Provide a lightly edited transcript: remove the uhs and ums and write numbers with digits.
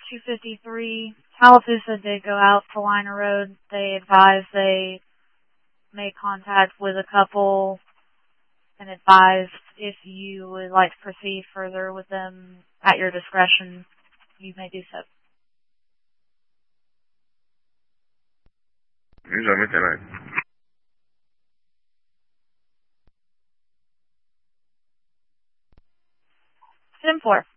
253. Tallapoosa did go out to Liner Road. They advised they made contact with a couple and advised if you would like to proceed further with them at your discretion, you may do so. Jamais tonight. 10-4.